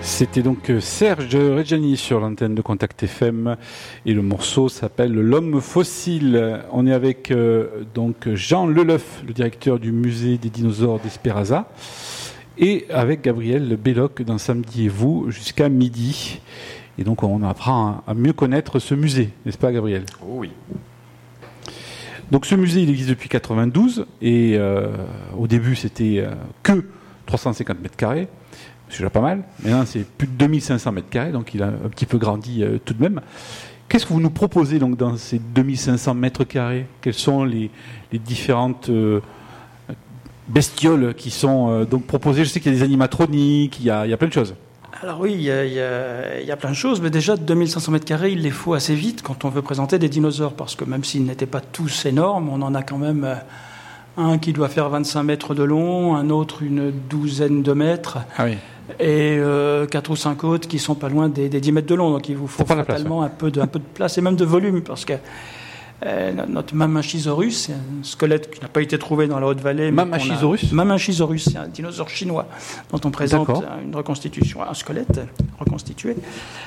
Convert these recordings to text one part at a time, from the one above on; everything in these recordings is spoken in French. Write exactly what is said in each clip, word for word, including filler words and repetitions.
C'était donc Serge Reggiani sur l'antenne de Contact F M et le morceau s'appelle L'homme fossile. On est avec euh, donc Jean Leleuf, le directeur du musée des dinosaures d'Espéraza, et avec Gabriel Belloc dans Samedi et vous jusqu'à midi. Et donc on apprend à mieux connaître ce musée, n'est-ce pas Gabriel ? Oh oui. Donc ce musée il existe depuis quatre-vingt-douze et euh, au début c'était euh, que trois cent cinquante mètres carrés. C'est déjà pas mal. Maintenant, c'est plus de deux mille cinq cents mètres carrés, donc il a un petit peu grandi euh, tout de même. Qu'est-ce que vous nous proposez donc dans ces deux mille cinq cents mètres carrés ? Quelles sont les, les différentes euh, bestioles qui sont euh, donc proposées ? Je sais qu'il y a des animatroniques, il y a, il y a plein de choses. Alors oui, il y, a, il, y a, il y a plein de choses, mais déjà deux mille cinq cents mètres carrés, il les faut assez vite quand on veut présenter des dinosaures, parce que même s'ils n'étaient pas tous énormes, on en a quand même... Euh, un qui doit faire vingt-cinq mètres de long, un autre une douzaine de mètres, ah oui. et euh, quatre ou cinq autres qui sont pas loin des, des dix mètres de long. Donc il vous faut fatalement un peu de, un peu de place et même de volume, parce que euh, notre Mammachisaurus, c'est un squelette qui n'a pas été trouvé dans la Haute-Vallée. Mammachisaurus ? Mammachisaurus, c'est un dinosaure chinois dont on présente D'accord. une reconstitution, un squelette reconstitué.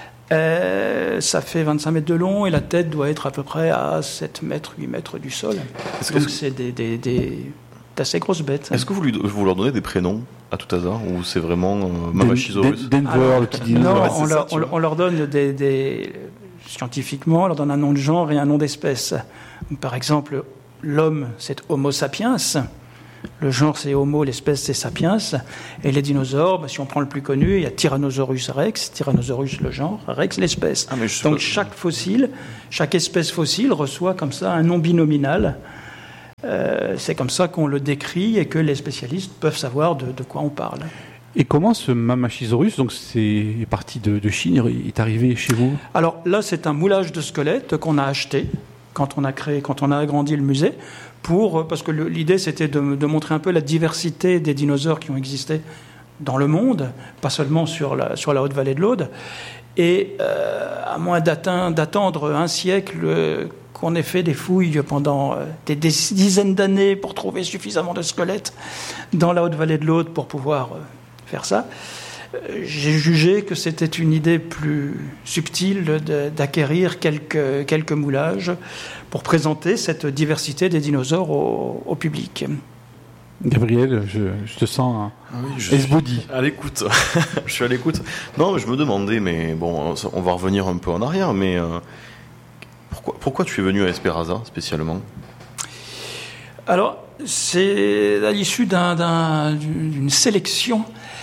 Euh, ça fait vingt-cinq mètres de long et la tête doit être à peu près à sept mètres, huit mètres du sol. Est-ce Donc que... c'est des, des, des d'assez grosses bêtes. Est-ce que vous, lui, vous leur donnez des prénoms à tout hasard ou c'est vraiment euh, Mammachisaurus ? Den- Denver, le petit dinosaure. Non, ouais, on, ça, leur, on, on leur donne des, des... Scientifiquement, on leur donne un nom de genre et un nom d'espèce. Par exemple, l'homme, c'est Homo sapiens. Le genre, c'est Homo, l'espèce, c'est Sapiens. Et les dinosaures, bah, si on prend le plus connu, il y a Tyrannosaurus rex, Tyrannosaurus le genre, Rex l'espèce. Ah, Donc pas... chaque fossile, chaque espèce fossile reçoit comme ça un nom binominal. Euh, c'est comme ça qu'on le décrit et que les spécialistes peuvent savoir de, de quoi on parle. Et comment ce Mammachisaurus, donc c'est parti de, de Chine, est arrivé chez vous ? Alors là, c'est un moulage de squelette qu'on a acheté quand on a créé, quand on a agrandi le musée. Pour, parce que le, l'idée, c'était de, de montrer un peu la diversité des dinosaures qui ont existé dans le monde, pas seulement sur la, sur la Haute-Vallée de l'Aude. Et euh, à moins d'attendre un siècle euh, qu'on ait fait des fouilles pendant euh, des, des dizaines d'années pour trouver suffisamment de squelettes dans la Haute-Vallée de l'Aude pour pouvoir euh, faire ça, euh, j'ai jugé que c'était une idée plus subtile de, d'acquérir quelques, quelques moulages pour présenter cette diversité des dinosaures au, au public. Gabriel, je, je te sens ah oui, je esbaudi. À l'écoute. Je suis à l'écoute. Non, mais je me demandais, mais bon, on va revenir un peu en arrière, mais euh, pourquoi, pourquoi tu es venu à Espéraza spécialement ? Alors, c'est à l'issue d'un, d'un, d'une sélection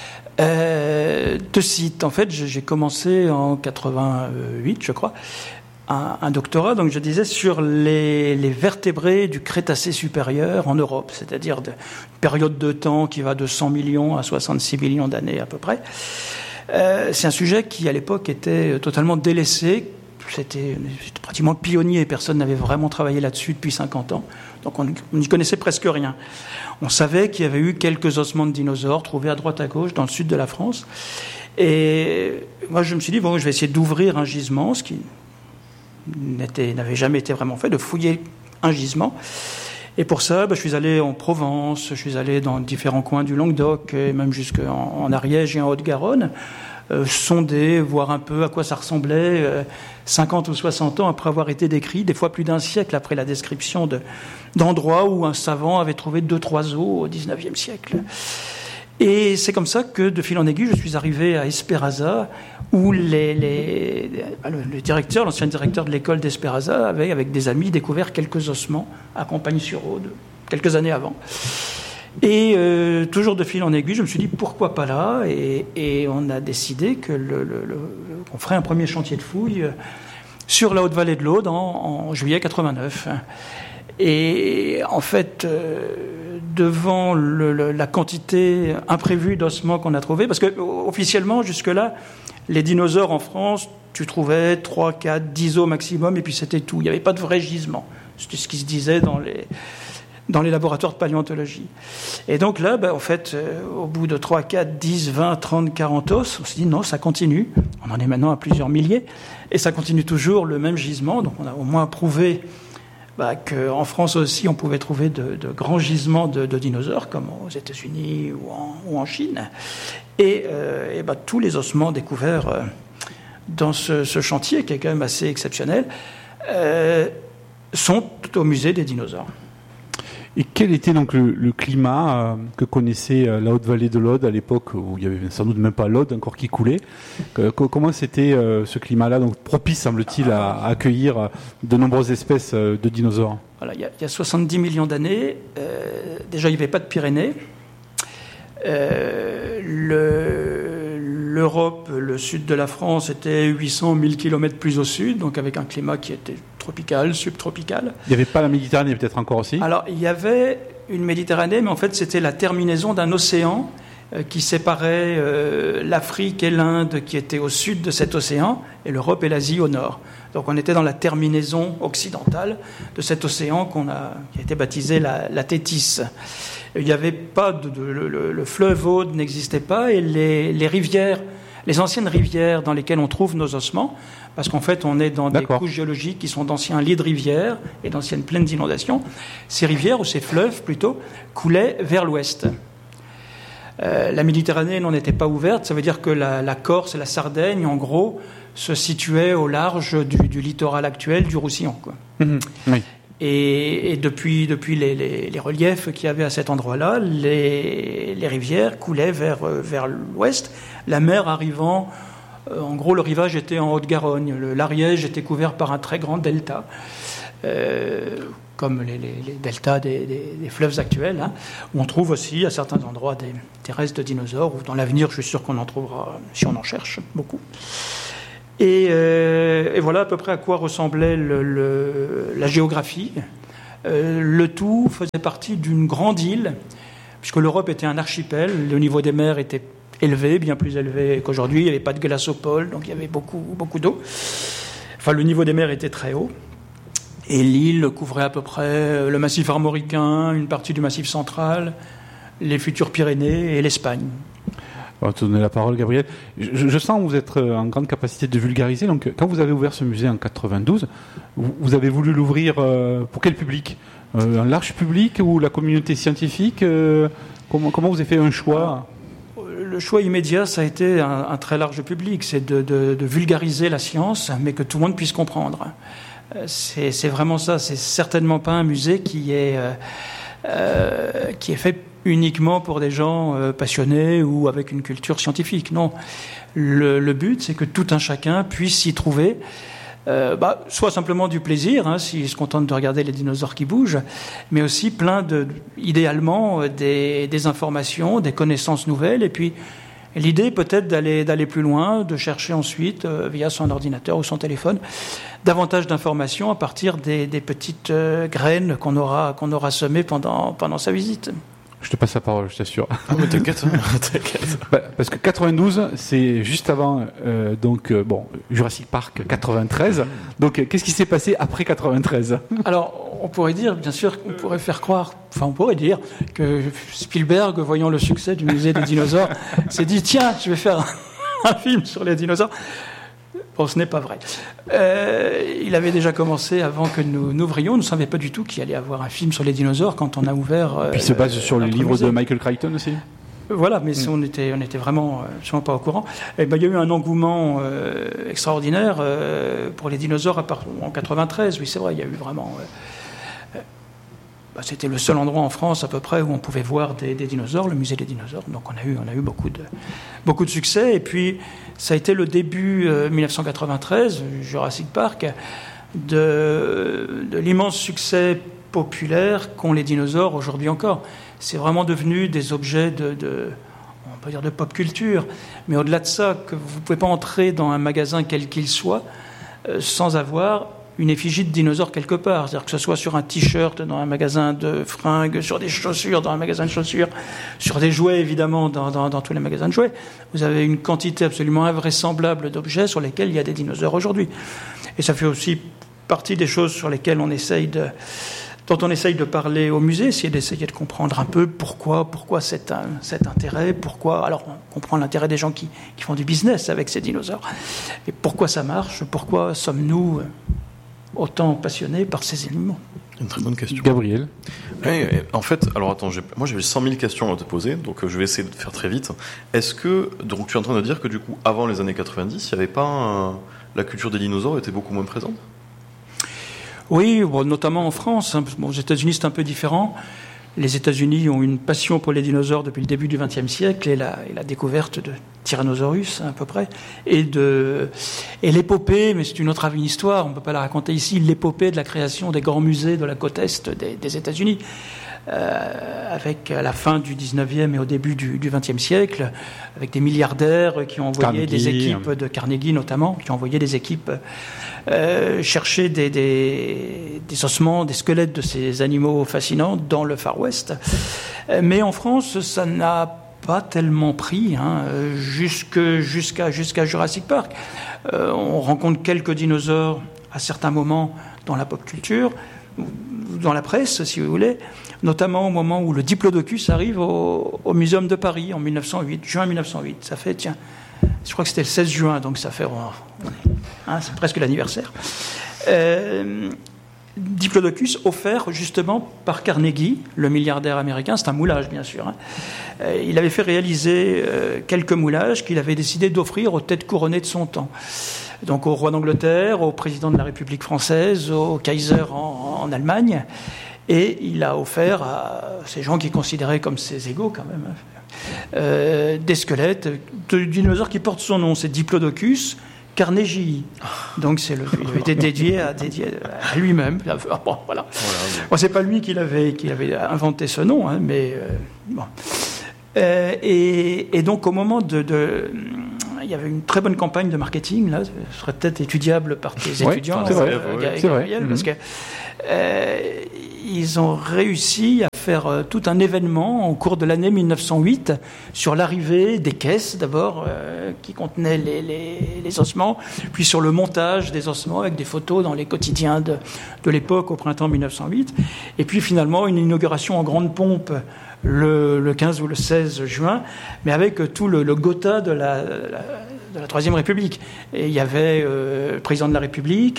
euh, de sites. En fait, j'ai commencé en quatre-vingt-huit, je crois, Un, un doctorat, donc je disais, sur les, les vertébrés du Crétacé supérieur en Europe, c'est-à-dire de, une période de temps qui va de cent millions à soixante-six millions d'années à peu près. Euh, c'est un sujet qui, à l'époque, était totalement délaissé. C'était, c'était pratiquement pionnier, personne n'avait vraiment travaillé là-dessus depuis cinquante ans, donc on n'y connaissait presque rien. On savait qu'il y avait eu quelques ossements de dinosaures trouvés à droite à gauche dans le sud de la France, et moi je me suis dit, bon, je vais essayer d'ouvrir un gisement, ce qui N'était, n'avait jamais été vraiment fait, de fouiller un gisement. Et pour ça, bah, je suis allé en Provence, je suis allé dans différents coins du Languedoc, et même jusqu'en en Ariège et en Haute-Garonne, euh, sonder, voir un peu à quoi ça ressemblait, euh, cinquante ou soixante ans après avoir été décrit, des fois plus d'un siècle après la description de, d'endroits où un savant avait trouvé deux, trois os au dix-neuvième siècle. Et c'est comme ça que, de fil en aiguille, je suis arrivé à Espéraza, où les, les, le, le directeur, l'ancien directeur de l'école d'Espéraza, avait, avec des amis, découvert quelques ossements à Campagne-sur-Aude, quelques années avant. Et euh, toujours de fil en aiguille, je me suis dit, pourquoi pas là ? Et, et on a décidé que le, le, le, qu'on ferait un premier chantier de fouilles sur la Haute-Vallée de l'Aude en, en juillet quatre-vingt-neuf. Et en fait, euh, devant le, le, la quantité imprévue d'ossements qu'on a trouvés, parce que officiellement, jusque-là, les dinosaures en France, tu trouvais trois, quatre, dix os maximum, et puis c'était tout. Il n'y avait pas de vrai gisement. C'était ce qui se disait dans les, dans les laboratoires de paléontologie. Et donc là, ben, en fait, euh, au bout de trois, quatre, dix, vingt, trente, quarante os, on s'est dit non, ça continue. On en est maintenant à plusieurs milliers, et ça continue toujours le même gisement. Donc on a au moins prouvé bah, qu'en France aussi, on pouvait trouver de, de grands gisements de, de dinosaures, comme aux États-Unis ou en, ou en Chine. Et, euh, et bah, tous les ossements découverts euh, dans ce, ce chantier, qui est quand même assez exceptionnel, euh, sont au musée des dinosaures. Et quel était donc le, le climat euh, que connaissait euh, la haute-vallée de l'Aude à l'époque où il y avait sans doute même pas l'Aude encore qui coulait? que, que, Comment c'était euh, ce climat-là, donc propice semble-t-il à, à accueillir euh, de nombreuses espèces euh, de dinosaures? Voilà, il y a, il y a soixante-dix millions d'années, euh, déjà il n'y avait pas de Pyrénées. Euh, le, L'Europe, le sud de la France était huit cents mille kilomètres plus au sud, donc avec un climat qui était tropical, subtropical. Il n'y avait pas la Méditerranée peut-être encore aussi? Alors il y avait une Méditerranée, mais en fait c'était la terminaison d'un océan euh, qui séparait euh, l'Afrique et l'Inde qui étaient au sud de cet océan, et l'Europe et l'Asie au nord. Donc on était dans la terminaison occidentale de cet océan qu'on a, qui a été baptisé la, la Thétis. Il n'y avait pas de, de le, le, le fleuve Aude n'existait pas, et les, les rivières, les anciennes rivières dans lesquelles on trouve nos ossements, parce qu'en fait on est dans D'accord. des couches géologiques qui sont d'anciens lits de rivières et d'anciennes plaines d'inondations. Ces rivières, ou ces fleuves plutôt, coulaient vers l'ouest. Euh, la Méditerranée n'en était pas ouverte, ça veut dire que la, la Corse et la Sardaigne, en gros, se situaient au large du, du littoral actuel du Roussillon, quoi. Mmh, oui. Et, et depuis, depuis les, les, les reliefs qu'il y avait à cet endroit-là, les, les rivières coulaient vers, vers l'ouest, la mer arrivant, euh, en gros le rivage était en Haute-Garonne, le, l'Ariège était couvert par un très grand delta, euh, comme les, les, les deltas des, des, des fleuves actuels, hein, où on trouve aussi à certains endroits des, des restes de dinosaures, ou dans l'avenir je suis sûr qu'on en trouvera, si on en cherche beaucoup. Et, euh, et voilà à peu près à quoi ressemblait le, le, la géographie. Euh, le tout faisait partie d'une grande île, puisque l'Europe était un archipel. Le niveau des mers était élevé, bien plus élevé qu'aujourd'hui. Il n'y avait pas de glace au pôle, donc il y avait beaucoup, beaucoup d'eau. Enfin, le niveau des mers était très haut. Et l'île couvrait à peu près le massif armoricain, une partie du massif central, les futures Pyrénées et l'Espagne. On va te donner la parole, Gabriel. Je, je sens que vous êtes en grande capacité de vulgariser. Donc, quand vous avez ouvert ce musée en quatre-vingt-douze, vous, vous avez voulu l'ouvrir euh, pour quel public? euh, Un large public ou la communauté scientifique? euh, comment, comment vous avez fait un choix? Le choix immédiat, ça a été un, un très large public. C'est de, de, de vulgariser la science, mais que tout le monde puisse comprendre. C'est, c'est vraiment ça. C'est certainement pas un musée qui est, euh, euh, qui est fait uniquement pour des gens euh, passionnés ou avec une culture scientifique. Non. Le, le but, c'est que tout un chacun puisse s'y trouver, euh, bah, soit simplement du plaisir, hein, s'il se contente de regarder les dinosaures qui bougent, mais aussi plein de, idéalement, euh, des, des informations, des connaissances nouvelles, et puis l'idée peut-être d'aller, d'aller plus loin, de chercher ensuite, euh, via son ordinateur ou son téléphone, davantage d'informations à partir des, des petites euh, graines qu'on aura, qu'on aura semées pendant, pendant sa visite. Je te passe la parole, je t'assure. Ah, mais t'inquiète, t'inquiète. Bah, parce que quatre-vingt-douze, c'est juste avant euh, donc, euh, bon, Jurassic Park quatre-vingt-treize. Donc, euh, qu'est-ce qui s'est passé après quatre-vingt-treize? Alors, on pourrait dire, bien sûr, on pourrait faire croire, enfin, on pourrait dire que Spielberg, voyant le succès du musée des dinosaures, s'est dit, tiens, je vais faire un film sur les dinosaures. Bon, ce n'est pas vrai. Euh, il avait déjà commencé avant que nous n'ouvrions. On ne savait pas du tout qu'il allait y avoir un film sur les dinosaures quand on a ouvert. Euh, Puis il se base sur le livre musée. de Michael Crichton aussi. Voilà, mais Mm. on était, on était vraiment, euh, absolument pas au courant. Et ben, il y a eu un engouement euh, extraordinaire euh, pour les dinosaures à part, en quatre-vingt-treize. Oui, c'est vrai, il y a eu vraiment. Euh, bah, c'était le seul endroit en France à peu près où on pouvait voir des, des dinosaures, le musée des dinosaures. Donc on a eu, on a eu beaucoup de, beaucoup de succès. Et puis ça a été le début euh, dix-neuf cent quatre-vingt-treize, Jurassic Park, de, de l'immense succès populaire qu'ont les dinosaures aujourd'hui encore. C'est vraiment devenu des objets de, de, on peut dire de pop culture, mais au-delà de ça, que vous ne pouvez pas entrer dans un magasin quel qu'il soit euh, sans avoir une effigie de dinosaure quelque part. C'est-à-dire que ce soit sur un t-shirt dans un magasin de fringues, sur des chaussures dans un magasin de chaussures, sur des jouets évidemment dans, dans, dans tous les magasins de jouets. Vous avez une quantité absolument invraisemblable d'objets sur lesquels il y a des dinosaures aujourd'hui. Et ça fait aussi partie des choses sur lesquelles on essaye de, dont on essaye de parler au musée, c'est d'essayer de comprendre un peu pourquoi, pourquoi cet, cet intérêt, pourquoi. Alors on comprend l'intérêt des gens qui, qui font du business avec ces dinosaures, et pourquoi ça marche, pourquoi sommes-nous autant passionnés par ces animaux. Une très bonne question. Gabriel. Ouais, en fait, alors attends, j'ai, moi j'avais cent mille questions à te poser, donc euh, je vais essayer de faire très vite. Est-ce que, donc tu es en train de dire que du coup, avant les années quatre-vingt-dix, il n'y avait pas un, la culture des dinosaures était beaucoup moins présente ? Oui, bon, notamment en France. Hein. Bon, aux États-Unis, c'est un peu différent. Les États-Unis ont une passion pour les dinosaures depuis le début du vingtième siècle et la, et la découverte de Tyrannosaurus, à peu près, et, de, et l'épopée, mais c'est une autre histoire, on ne peut pas la raconter ici, l'épopée de la création des grands musées de la côte Est des, des États-Unis, euh, avec à la fin du dix-neuvième et au début du, du vingtième siècle, avec des milliardaires qui ont envoyé Carnegie, des équipes, de Carnegie notamment, qui ont envoyé des équipes Euh, chercher des, des, des ossements, des squelettes de ces animaux fascinants dans le Far West. Euh, mais en France, ça n'a pas tellement pris, hein, jusque, jusqu'à, jusqu'à Jurassic Park. Euh, on rencontre quelques dinosaures à certains moments dans la pop culture, dans la presse, si vous voulez, notamment au moment où le Diplodocus arrive au, au Muséum de Paris en mille neuf cent huit, juin mille neuf cent huit. Ça fait, tiens, je crois que c'était le seize juin, donc ça fait... Hein, c'est presque l'anniversaire. Euh, Diplodocus offert justement par Carnegie, le milliardaire américain, c'est un moulage bien sûr. Hein. Euh, il avait fait réaliser euh, quelques moulages qu'il avait décidé d'offrir aux têtes couronnées de son temps. Donc au roi d'Angleterre, au président de la République française, au Kaiser en, en Allemagne. Et il a offert à ces gens qu'il considérait comme ses égaux quand même, euh, des squelettes de dinosaures qui portent son nom, c'est Diplodocus Carnegie. Donc c'est le, il avait été dédié à, dédié à lui-même. Bon, voilà. Voilà, bon, c'est pas lui qui l'avait, qui avait inventé ce nom, hein, mais euh, bon. Euh, et, et donc au moment de, de, il y avait une très bonne campagne de marketing là, ce serait peut-être étudiable par tes ouais, étudiants, c'est vrai, euh, ouais, c'est Gabriel, vrai. parce que euh, ils ont réussi à faire euh, tout un événement au cours de l'année mille neuf cent huit sur l'arrivée des caisses d'abord euh, qui contenaient les, les, les ossements, puis sur le montage des ossements avec des photos dans les quotidiens de, de l'époque au printemps mille neuf cent huit, et puis finalement une inauguration en grande pompe le, le quinze ou le seize juin, mais avec tout le, le Gotha de la, de la Troisième République. Et il y avait euh, le président de la République.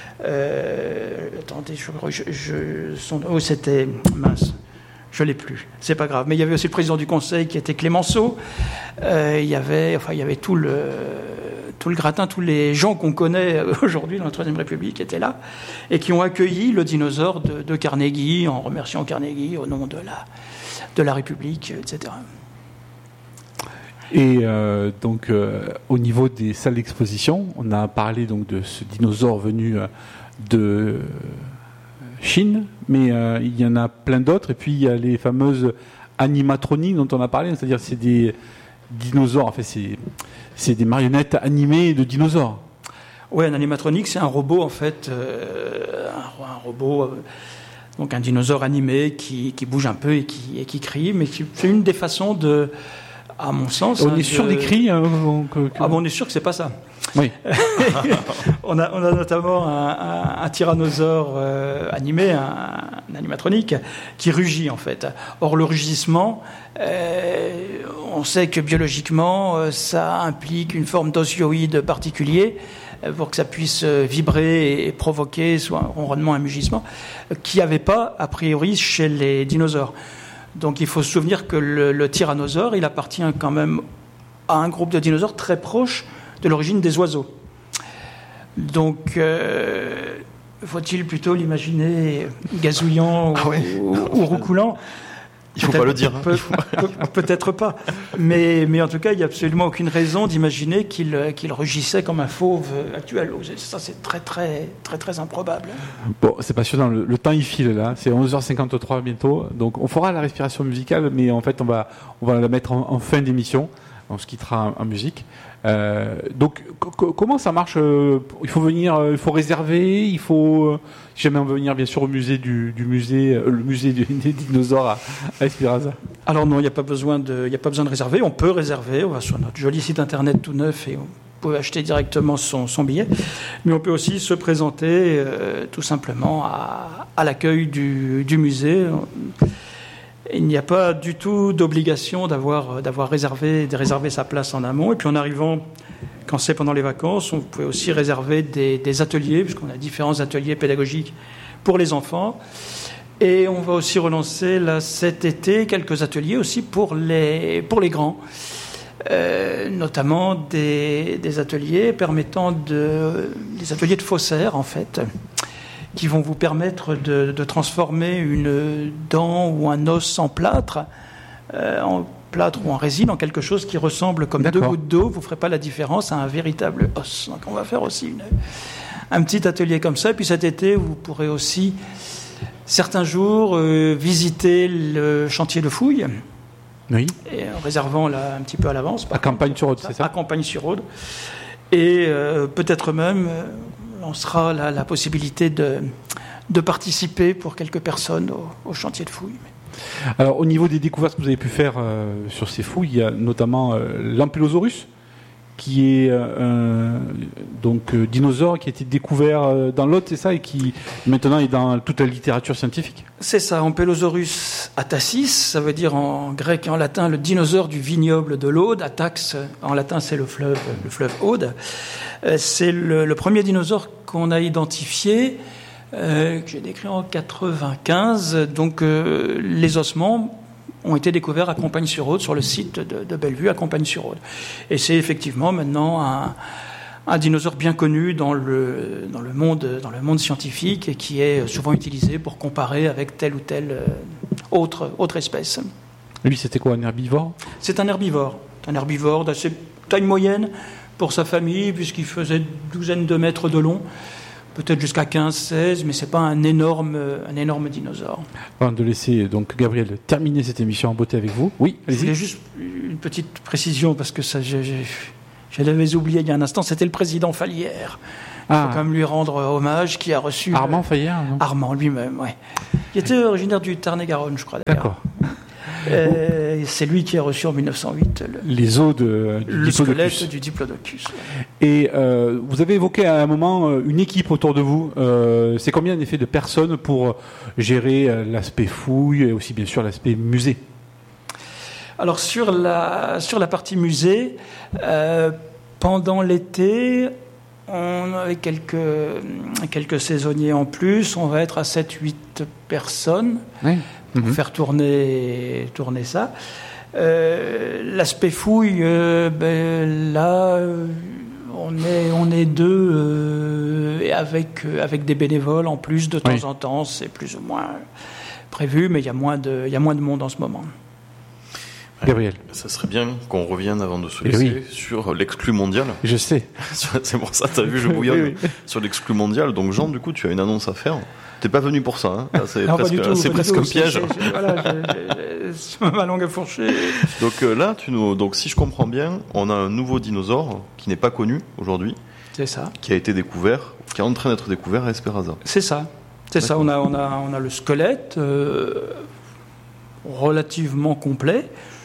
Euh, attendez, je, je, je son, oh, c'était mince, je l'ai plus. C'est pas grave. Mais il y avait aussi le président du Conseil qui était Clémenceau. Euh, il y avait, enfin, il y avait tout le tout le gratin, tous les gens qu'on connaît aujourd'hui dans la Troisième République qui étaient là et qui ont accueilli le dinosaure de, de Carnegie en remerciant Carnegie au nom de la de la République, et cetera. Et euh, donc, euh, au niveau des salles d'exposition, on a parlé donc de ce dinosaure venu euh, de Chine, mais euh, il y en a plein d'autres. Et puis, il y a les fameuses animatroniques dont on a parlé, c'est-à-dire c'est des dinosaures, en fait, c'est, c'est des marionnettes animées de dinosaures. Oui, un animatronique, c'est un robot, en fait, euh, un, un robot... Euh, donc un dinosaure animé qui, qui bouge un peu et qui, et qui crie, mais qui, c'est une des façons de, à mon sens... On hein, est sûr de... des cris hein, que, que... Ah bon, on est sûr que c'est pas ça. Oui. on, a, on a notamment un, un, un tyrannosaure euh, animé, un, un animatronique, qui rugit en fait. Or le rugissement, euh, on sait que biologiquement, ça implique une forme d'osioïde particulier, pour que ça puisse vibrer et provoquer soit un ronronnement, un mugissement, qu'il n'y avait pas, a priori, chez les dinosaures. Donc il faut se souvenir que le, le tyrannosaure, il appartient quand même à un groupe de dinosaures très proche de l'origine des oiseaux. Donc, euh, faut-il plutôt l'imaginer gazouillant ah ouais. ou, ou roucoulant ? Il ne faut pas le dire. Hein. Peut, peut, peut-être pas. Mais, mais en tout cas, il n'y a absolument aucune raison d'imaginer qu'il, qu'il rugissait comme un fauve actuel. Ça, c'est très, très, très, très improbable. Bon, c'est passionnant. Le, le temps, il file, là. C'est onze heures cinquante-trois bientôt. Donc, on fera la respiration musicale, mais en fait, on va, on va la mettre en, en fin d'émission. On se quittera en, en musique. Euh, donc, co- comment ça marche euh, Il faut venir, euh, il faut réserver, il faut... Euh, si jamais on veut venir, bien sûr, au musée du, du musée, euh, le musée du, des dinosaures à, à Espiraza. Alors non, il n'y a pas besoin de, il n'y a pas besoin de réserver. On peut réserver. On va sur notre joli site internet tout neuf et on peut acheter directement son, son billet. Mais on peut aussi se présenter euh, tout simplement à, à l'accueil du, du musée. il n'y a pas du tout d'obligation d'avoir, d'avoir réservé, de réserver sa place en amont. Et puis en arrivant, quand c'est pendant les vacances, on peut aussi réserver des, des ateliers, puisqu'on a différents ateliers pédagogiques pour les enfants. Et on va aussi relancer là, cet été quelques ateliers aussi pour les, pour les grands. Euh, notamment des, des ateliers permettant de... des ateliers de faussaires, en fait, qui vont vous permettre de, de transformer une dent ou un os en plâtre, euh, en plâtre ou en résine, en quelque chose qui ressemble comme D'accord. deux gouttes d'eau. Vous ne ferez pas la différence à un véritable os. Donc on va faire aussi une, un petit atelier comme ça. Et puis cet été, vous pourrez aussi, certains jours, euh, visiter le chantier de fouilles. Oui. Et en réservant là, un petit peu à l'avance. À Campagne-sur-Aude, c'est ça ? À Campagne-sur-Aude. Et euh, peut-être même, euh, on sera la, la possibilité de, de participer pour quelques personnes au, au chantier de fouilles. Alors, au niveau des découvertes que vous avez pu faire euh, sur ces fouilles, il y a notamment euh, l'Ankylosaurus, qui est euh, un donc, euh, dinosaure qui a été découvert euh, dans l'Aude, c'est ça, et qui maintenant est dans toute la littérature scientifique. C'est ça, Ankylosaurus ataxis, ça veut dire en grec et en latin le dinosaure du vignoble de l'Aude. Atax, en latin, c'est le fleuve, le fleuve Aude. Euh, c'est le, le premier dinosaure qu'on a identifié, euh, que j'ai décrit en quatre-vingt-quinze. Donc, euh, les ossements ont été découverts à Campagne-sur-Aude, sur le site de, de Bellevue, à Campagne-sur-Aude. Et c'est effectivement maintenant un, un dinosaure bien connu dans le, dans, le monde, dans le monde scientifique et qui est souvent utilisé pour comparer avec telle ou telle autre, autre espèce. Lui, c'était quoi, un herbivore ? C'est un herbivore, un herbivore d'assez taille moyenne pour sa famille, puisqu'il faisait une douzaine de mètres de long. Peut-être jusqu'à quinze seize, mais ce n'est pas un énorme, un énorme dinosaure. Avant de laisser donc Gabriel terminer cette émission en beauté avec vous. Oui, je allez-y. voulais juste une petite précision, parce que ça, j'ai, j'ai, je l'avais oublié il y a un instant, c'était le président Fallière. Il Ah. faut quand même lui rendre hommage, qui a reçu... Armand Fallière, non ? Armand lui-même, oui. Il était originaire du Tarn-et-Garonne, je crois, d'ailleurs. D'accord. Euh, c'est lui qui a reçu en mille neuf cent huit le, Les os de, du le Diplodocus. squelette du Diplodocus. Ouais. Et euh, vous avez évoqué à un moment euh, une équipe autour de vous. Euh, c'est combien en effet de personnes pour gérer euh, l'aspect fouille et aussi bien sûr l'aspect musée ? Alors sur la, sur la partie musée, euh, pendant l'été, on a quelques, quelques saisonniers en plus. On va être à sept huit personnes. Oui. Pour Mhm. faire tourner, tourner ça. Euh, l'aspect fouille, euh, ben, là, euh, on est, on est deux, euh, et avec, euh, avec des bénévoles en plus de temps Oui. en temps. C'est plus ou moins prévu, mais il y a moins de, il y a moins de monde en ce moment. Gabriel. Ça serait bien qu'on revienne avant de se Eh laisser oui. sur l'exclu mondial. Je sais. C'est pour ça, t'as vu, je bouillonne Oui, oui. sur l'exclu mondial. Donc Jean, du coup, tu as une annonce à faire. T'es pas venu pour ça, hein. Là, c'est Non, pas presque, du tout, c'est pas du presque tout. un piège. C'est- c'est- voilà, je- je- je- ma langue est fourchée. Donc euh, là, tu nous, donc si je comprends bien, on a un nouveau dinosaure qui n'est pas connu aujourd'hui, C'est ça. qui a été découvert, qui est en train d'être découvert à Esperanza. C'est ça. C'est ça. On a, on a, on a le squelette euh, relativement complet.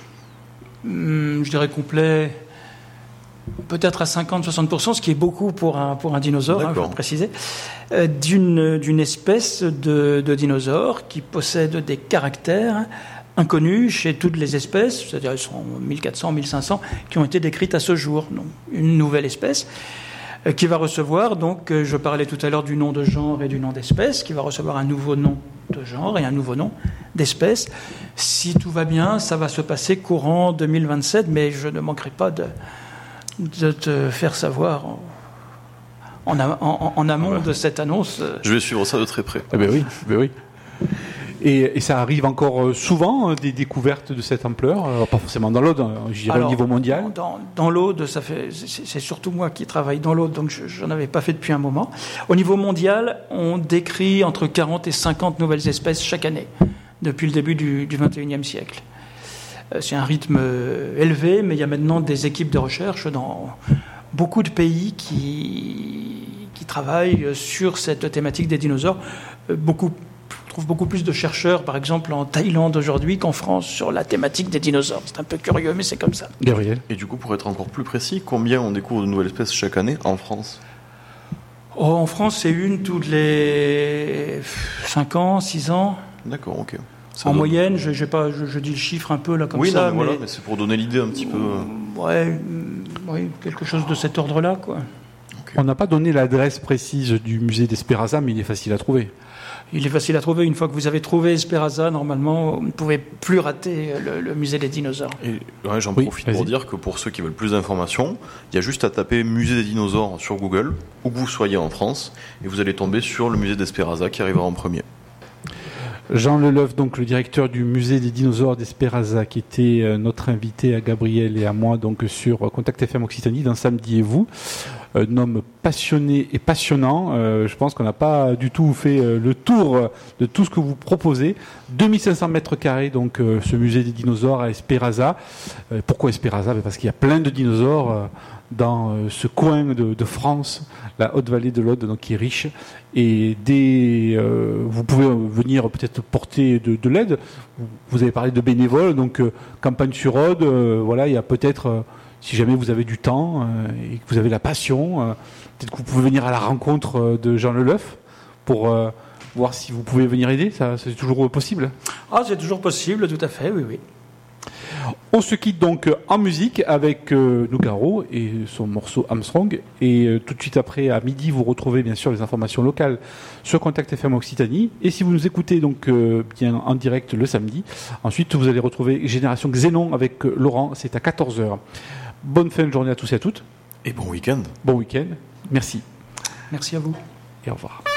Hum, je dirais complet, peut-être à cinquante à soixante pour cent, ce qui est beaucoup pour un, pour un dinosaure, il hein, faut le préciser, euh, d'une, d'une espèce de, de dinosaure qui possède des caractères inconnus chez toutes les espèces, c'est-à-dire elles sont mille quatre cents, mille cinq cents, qui ont été décrites à ce jour. Donc, une nouvelle espèce euh, qui va recevoir, donc, euh, je parlais tout à l'heure du nom de genre et du nom d'espèce, qui va recevoir un nouveau nom de genre et un nouveau nom d'espèce. Si tout va bien, ça va se passer courant deux mille vingt-sept, mais je ne manquerai pas de, de te faire savoir en, en, en, en amont Ouais. de cette annonce. Je vais suivre ça de très près. Eh ben oui, ben oui. Et, et ça arrive encore euh, souvent, euh, des découvertes de cette ampleur, euh, pas forcément dans l'Aude, euh, je dirais Alors, au niveau mondial. Dans, dans l'Aude, ça fait, c'est, c'est surtout moi qui travaille dans l'Aude, donc je n'en avais pas fait depuis un moment. Au niveau mondial, on décrit entre quarante et cinquante nouvelles espèces chaque année, depuis le début du, du vingt et unième siècle. Euh, C'est un rythme euh, élevé, mais il y a maintenant des équipes de recherche dans beaucoup de pays qui, qui travaillent sur cette thématique des dinosaures. Euh, Beaucoup On trouve beaucoup plus de chercheurs, par exemple en Thaïlande aujourd'hui, qu'en France sur la thématique des dinosaures. C'est un peu curieux, mais c'est comme ça. Gabriel. Et du coup, pour être encore plus précis, combien on découvre de nouvelles espèces chaque année en France ? Oh, en France, c'est une tous les cinq ans, six ans. D'accord, ok. Ça en donne... moyenne, je, j'ai pas, je, je dis le chiffre un peu là comme oui, ça. Non, mais, mais... voilà, mais c'est pour donner l'idée un petit peu. Ouais, oui, quelque chose de cet ordre-là, quoi. Okay. On n'a pas donné l'adresse précise du musée d'Esperaza, mais il est facile à trouver. Il est facile à trouver. Une fois que vous avez trouvé Esperaza, normalement, vous ne pouvez plus rater le, le musée des dinosaures. Et, ouais, j'en oui, profite vas-y. pour dire que pour ceux qui veulent plus d'informations, il y a juste à taper musée des dinosaures sur Google, où que vous soyez en France, et vous allez tomber sur le musée d'Esperaza qui arrivera en premier. Jean Leleuf, donc le directeur du musée des dinosaures d'Esperaza, qui était euh, notre invité à Gabriel et à moi donc sur Contact F M Occitanie dans Samedi et vous. Un homme passionné et passionnant. Euh, je pense qu'on n'a pas du tout fait euh, le tour de tout ce que vous proposez. deux mille cinq cents mètres carrés, donc euh, ce musée des dinosaures à Esperaza. Euh, pourquoi Esperaza ? Parce qu'il y a plein de dinosaures euh, dans euh, ce coin de, de France, la Haute-Vallée de l'Aude, donc qui est riche. Et des, euh, vous pouvez venir peut-être porter de, de l'aide. Vous avez parlé de bénévoles, donc euh, campagne sur Aude. Euh, voilà, il y a peut-être euh, si jamais vous avez du temps euh, et que vous avez la passion, euh, peut-être que vous pouvez venir à la rencontre euh, de Jean Leleuf pour euh, voir si vous pouvez venir aider. Ça, c'est toujours possible. Ah, c'est toujours possible, tout à fait, oui, oui. On se quitte donc en musique avec euh, Nougaro et son morceau Armstrong. Et euh, tout de suite après, à midi, vous retrouvez bien sûr les informations locales sur Contact F M Occitanie. Et si vous nous écoutez donc euh, bien en direct le samedi, ensuite vous allez retrouver Génération Xénon avec euh, Laurent. C'est à quatorze heures. Bonne fin de journée à tous et à toutes. Et bon week-end. Bon week-end. Merci. Merci à vous. Et au revoir.